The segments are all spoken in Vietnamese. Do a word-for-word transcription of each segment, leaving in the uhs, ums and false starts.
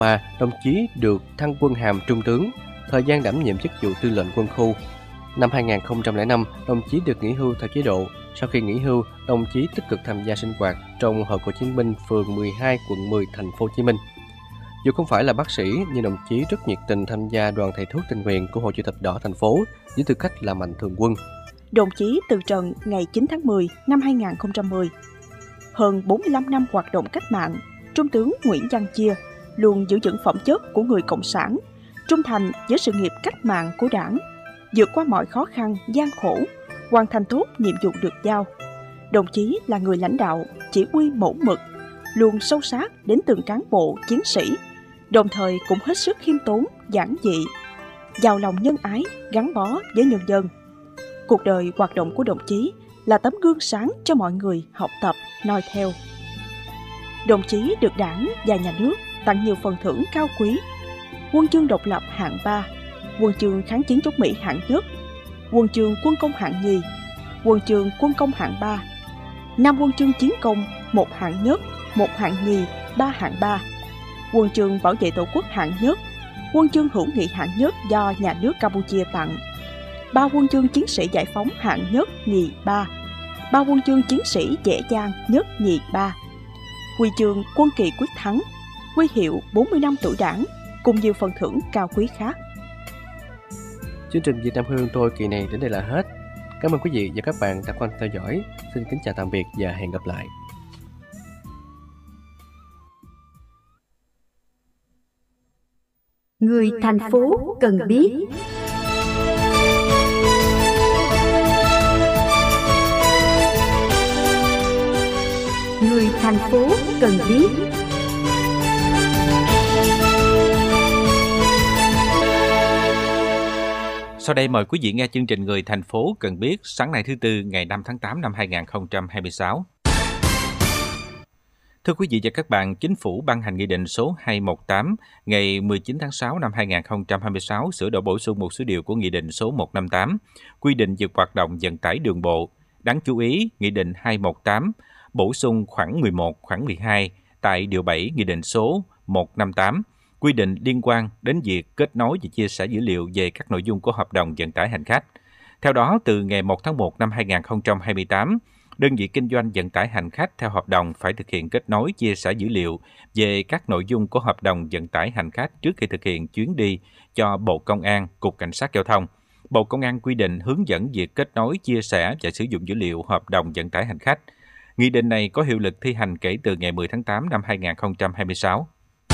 Và đồng chí được thăng quân hàm trung tướng, thời gian đảm nhiệm chức vụ tư lệnh quân khu. Năm hai nghìn không trăm lẻ năm, đồng chí được nghỉ hưu theo chế độ. Sau khi nghỉ hưu, đồng chí tích cực tham gia sinh hoạt trong Hội Cựu chiến binh phường mười hai, quận mười, thành phố Hồ Chí Minh. Dù không phải là bác sĩ, nhưng đồng chí rất nhiệt tình tham gia đoàn thầy thuốc tình nguyện của Hội Chữ thập đỏ thành phố với tư cách là mạnh thường quân. Đồng chí từ trần ngày chín tháng mười năm hai nghìn không trăm mười. Hơn bốn mươi lăm năm hoạt động cách mạng, Trung tướng Nguyễn Văn Chia luôn giữ vững phẩm chất của người cộng sản, trung thành với sự nghiệp cách mạng của Đảng, vượt qua mọi khó khăn, gian khổ, hoàn thành tốt nhiệm vụ được giao. Đồng chí là người lãnh đạo, chỉ huy mẫu mực, luôn sâu sát đến từng cán bộ, chiến sĩ, đồng thời cũng hết sức khiêm tốn, giản dị, giàu lòng nhân ái, gắn bó với nhân dân. Cuộc đời hoạt động của đồng chí là tấm gương sáng cho mọi người học tập, noi theo. Đồng chí được Đảng và Nhà nước tặng nhiều phần thưởng cao quý: Huân chương độc lập hạng ba, Huân chương kháng chiến chống Mỹ hạng nhất, Huân chương quân công hạng nhì, Huân chương quân công hạng ba, năm huân chương chiến công, một hạng nhất, một hạng nhì, ba hạng ba, Huân chương bảo vệ Tổ quốc hạng nhất, Huân chương hữu nghị hạng nhất do Nhà nước Campuchia tặng, ba huân chương chiến sĩ giải phóng hạng nhất, nhì, ba, ba huân chương chiến sĩ dễ dàng nhất, nhì, ba, huy chương quân kỳ quyết thắng, huy hiệu bốn mươi năm tuổi Đảng, cùng nhiều phần thưởng cao quý khác. Chương trình Việt Nam Hương tôi kỳ này đến đây là hết. Cảm ơn quý vị và các bạn đã quan tâm theo dõi. Xin kính chào tạm biệt và hẹn gặp lại. Người thành phố cần biết. Người thành phố cần biết. Sau đây mời quý vị nghe chương trình Người thành phố cần biết sáng nay thứ Tư ngày năm tháng tám năm hai nghìn không trăm hai mươi sáu. Thưa quý vị và các bạn, Chính phủ ban hành Nghị định số hai trăm mười tám ngày mười chín tháng sáu năm hai nghìn không trăm hai mươi sáu sửa đổi bổ sung một số điều của Nghị định số một trăm năm mươi tám quy định về hoạt động vận tải đường bộ. Đáng chú ý, Nghị định hai trăm mười tám bổ sung khoản mười một, khoản mười hai tại điều bảy Nghị định số một trăm năm mươi tám quy định liên quan đến việc kết nối và chia sẻ dữ liệu về các nội dung của hợp đồng vận tải hành khách. Theo đó, từ ngày một tháng một năm hai nghìn không trăm hai mươi tám, đơn vị kinh doanh vận tải hành khách theo hợp đồng phải thực hiện kết nối chia sẻ dữ liệu về các nội dung của hợp đồng vận tải hành khách trước khi thực hiện chuyến đi cho Bộ Công an, Cục Cảnh sát Giao thông. Bộ Công an quy định hướng dẫn việc kết nối, chia sẻ và sử dụng dữ liệu hợp đồng vận tải hành khách. Nghị định này có hiệu lực thi hành kể từ ngày mười tháng tám năm hai nghìn không trăm hai mươi sáu.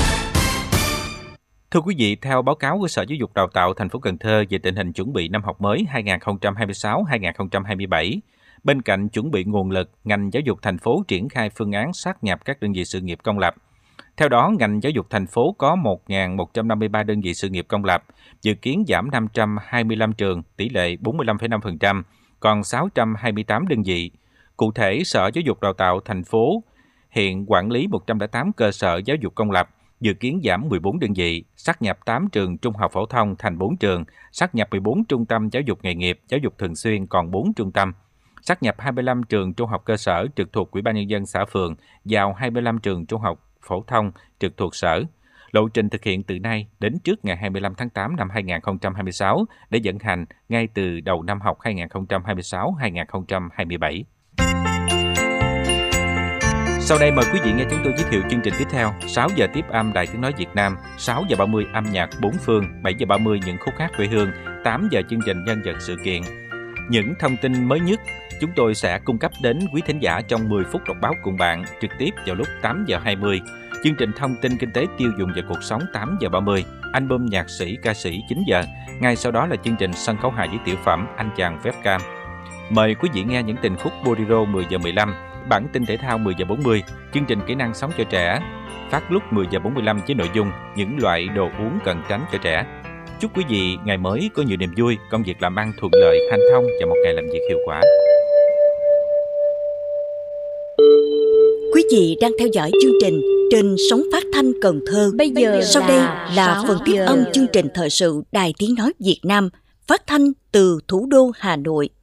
Thưa quý vị, theo báo cáo của Sở Giáo dục Đào tạo thành phố Cần Thơ về tình hình chuẩn bị năm học mới hai nghìn không trăm hai mươi sáu hai nghìn không trăm hai mươi bảy, bên cạnh chuẩn bị nguồn lực, ngành giáo dục thành phố triển khai phương án sát nhập các đơn vị sự nghiệp công lập. Theo đó, ngành giáo dục thành phố có một nghìn một trăm năm mươi ba đơn vị sự nghiệp công lập, dự kiến giảm năm trăm hai mươi lăm trường, tỷ lệ bốn mươi lăm phẩy năm phần trăm, còn sáu trăm hai mươi tám đơn vị. Cụ thể, Sở Giáo dục Đào tạo thành phố hiện quản lý một trăm lẻ tám cơ sở giáo dục công lập, dự kiến giảm mười bốn đơn vị, sát nhập tám trường trung học phổ thông thành bốn trường, sát nhập mười bốn trung tâm giáo dục nghề nghiệp, giáo dục thường xuyên còn bốn trung tâm, sát nhập hai mươi lăm trường trung học cơ sở trực thuộc Ủy ban Nhân dân xã phường vào hai mươi lăm trường trung học phổ thông trực thuộc sở. Lộ trình thực hiện từ nay đến trước ngày hai mươi lăm tháng tám năm hai nghìn không trăm hai mươi sáu để vận hành ngay từ đầu năm học hai nghìn không trăm hai mươi sáu hai nghìn không trăm hai mươi bảy. Sau đây mời quý vị nghe chúng tôi giới thiệu chương trình tiếp theo. sáu giờ tiếp âm Đài Tiếng nói Việt Nam, sáu giờ ba mươi âm nhạc bốn phương, bảy giờ ba mươi những khúc hát quê hương, tám giờ chương trình nhân vật sự kiện. Những thông tin mới nhất chúng tôi sẽ cung cấp đến quý thính giả trong mười phút đọc báo cùng bạn trực tiếp vào lúc tám giờ hai mươi. Chương trình thông tin kinh tế tiêu dùng và cuộc sống tám giờ ba mươi, album nhạc sĩ ca sĩ chín giờ. Ngay sau đó là chương trình sân khấu hài với tiểu phẩm Anh chàng webcam. Mời quý vị nghe những tình khúc bolero mười giờ mười lăm, bản tin thể thao mười giờ bốn mươi, chương trình kỹ năng sống cho trẻ phát lúc mười giờ bốn mươi lăm với nội dung những loại đồ uống cần tránh cho trẻ. Chúc quý vị ngày mới có nhiều niềm vui, công việc làm ăn thuận lợi, hanh thông và một ngày làm việc hiệu quả. Quý vị đang theo dõi chương trình trên sóng phát thanh Cần Thơ. Bây giờ sau đây là phần tiếp âm chương trình thời sự Đài Tiếng nói Việt Nam phát thanh từ thủ đô Hà Nội.